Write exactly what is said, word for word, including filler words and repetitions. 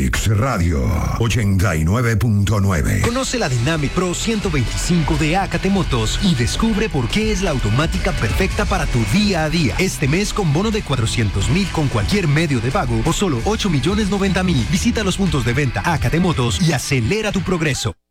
X Radio ochenta y nueve punto nueve. Conoce la Dynamic Pro ciento veinticinco de Acate Motos y descubre por qué es la automática perfecta para tu día a día. Este mes con bono de cuatrocientos mil con cualquier medio de pago o solo ocho millones noventa mil. Visita los puntos de venta Acate Motos y acelera tu progreso.